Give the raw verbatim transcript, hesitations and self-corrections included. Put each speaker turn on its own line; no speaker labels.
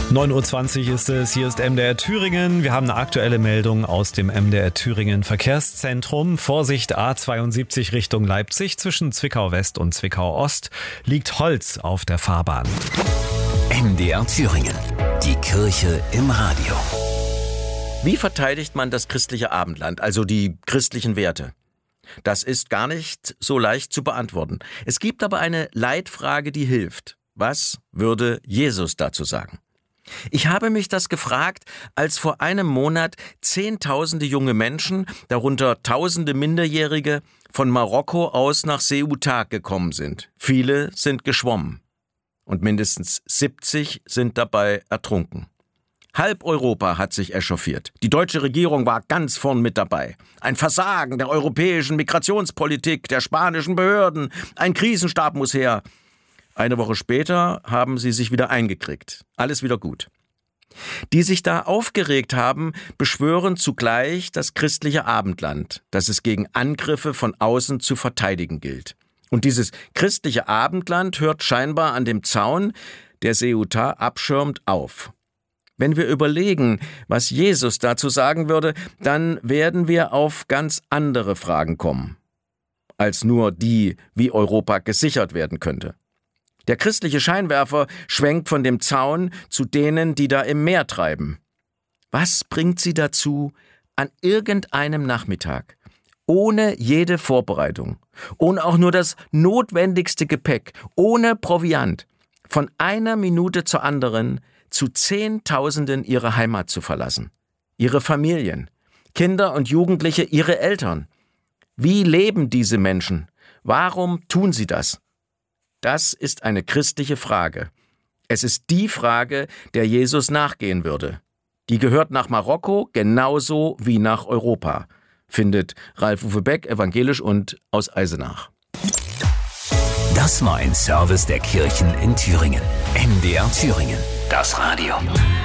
neun Uhr zwanzig ist es, hier ist M D R Thüringen. Wir haben eine aktuelle Meldung aus dem M D R Thüringen Verkehrszentrum. Vorsicht, A zweiundsiebzig Richtung Leipzig, zwischen Zwickau West und Zwickau Ost liegt Holz auf der Fahrbahn.
M D R Thüringen, die Kirche im Radio.
Wie verteidigt man das christliche Abendland, also die christlichen Werte? Das ist gar nicht so leicht zu beantworten. Es gibt aber eine Leitfrage, die hilft. Was würde Jesus dazu sagen? Ich habe mich das gefragt, als vor einem Monat Zehntausende junge Menschen, darunter Tausende Minderjährige, von Marokko aus nach Ceuta gekommen sind. Viele sind geschwommen und mindestens siebzig sind dabei ertrunken. Halb Europa hat sich echauffiert. Die deutsche Regierung war ganz vorn mit dabei. Ein Versagen der europäischen Migrationspolitik, der spanischen Behörden. Ein Krisenstab muss her. Eine Woche später haben sie sich wieder eingekriegt. Alles wieder gut. Die sich da aufgeregt haben, beschwören zugleich das christliche Abendland, das es gegen Angriffe von außen zu verteidigen gilt. Und dieses christliche Abendland hört scheinbar an dem Zaun, der Ceuta abschirmt, auf. Wenn wir überlegen, was Jesus dazu sagen würde, dann werden wir auf ganz andere Fragen kommen, als nur die, wie Europa gesichert werden könnte. Der christliche Scheinwerfer schwenkt von dem Zaun zu denen, die da im Meer treiben. Was bringt sie dazu, an irgendeinem Nachmittag, ohne jede Vorbereitung, ohne auch nur das notwendigste Gepäck, ohne Proviant, von einer Minute zur anderen zu Zehntausenden ihre Heimat zu verlassen, ihre Familien, Kinder und Jugendliche, ihre Eltern? Wie leben diese Menschen? Warum tun sie das? Das ist eine christliche Frage. Es ist die Frage, der Jesus nachgehen würde. Die gehört nach Marokko genauso wie nach Europa, findet Ralf-Uwe Beck, evangelisch und aus Eisenach.
Das war ein Service der Kirchen in Thüringen. M D R Thüringen, das Radio.